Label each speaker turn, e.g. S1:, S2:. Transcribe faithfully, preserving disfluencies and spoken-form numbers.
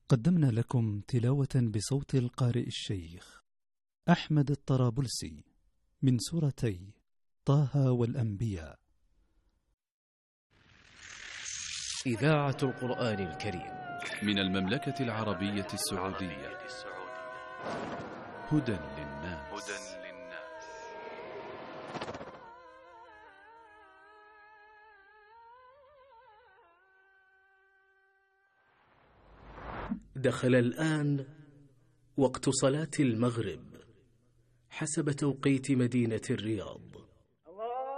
S1: قدمنا لكم تلاوة بصوت القارئ الشيخ أحمد الطرابلسي من سورتي طه والأنبياء.
S2: إذاعة القرآن الكريم
S3: من المملكة العربية السعودية. هدى للناس.
S2: دخل الآن وقت صلاة المغرب حسب توقيت مدينة الرياض.